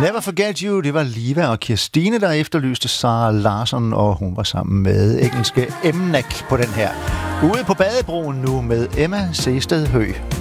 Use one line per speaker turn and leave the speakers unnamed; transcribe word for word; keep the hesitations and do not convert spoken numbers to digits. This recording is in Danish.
Never Forget You, det var Liva og Kirstine, der efterlyste Sara Larsson, og hun var sammen med engelske Mnak på den her. Ude på badebroen nu med Emma Sehsted Høgh.